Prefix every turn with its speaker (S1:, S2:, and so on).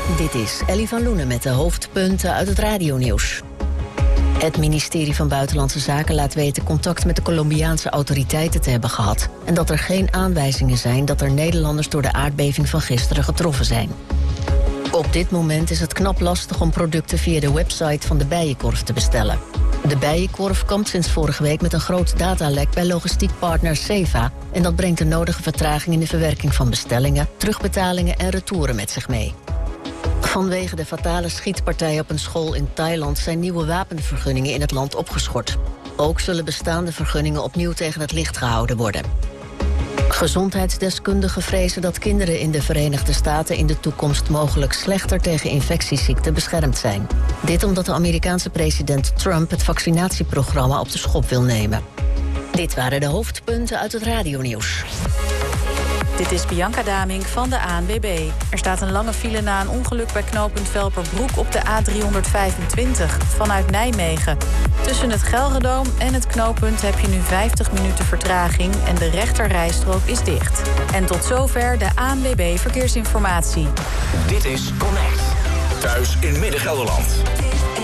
S1: Dit is Ellie van Loenen met de hoofdpunten uit het radionieuws. Het ministerie van Buitenlandse Zaken laat weten contact met de Colombiaanse autoriteiten te hebben gehad en dat er geen aanwijzingen zijn dat er Nederlanders door de aardbeving van gisteren getroffen zijn. Op dit moment is het knap lastig om producten via de website van de Bijenkorf te bestellen. De Bijenkorf kampt sinds vorige week met een groot datalek bij logistiek partner Seva en dat brengt de nodige vertraging in de verwerking van bestellingen, terugbetalingen en retouren met zich mee. Vanwege de fatale schietpartij op een school in Thailand zijn nieuwe wapenvergunningen in het land opgeschort. Ook zullen bestaande vergunningen opnieuw tegen het licht gehouden worden. Gezondheidsdeskundigen vrezen dat kinderen in de Verenigde Staten in de toekomst mogelijk slechter tegen infectieziekten beschermd zijn. Dit omdat de Amerikaanse president Trump het vaccinatieprogramma op de schop wil nemen. Dit waren de hoofdpunten uit het radionieuws.
S2: Dit is Bianca Damink van de ANWB. Er staat een lange file na een ongeluk bij knooppunt Velperbroek op de A325 vanuit Nijmegen. Tussen het Gelredoom en het knooppunt heb je nu 50 minuten vertraging en de rechterrijstrook is dicht. En tot zover de ANWB Verkeersinformatie.
S3: Dit is Connect. Thuis in Midden-Gelderland.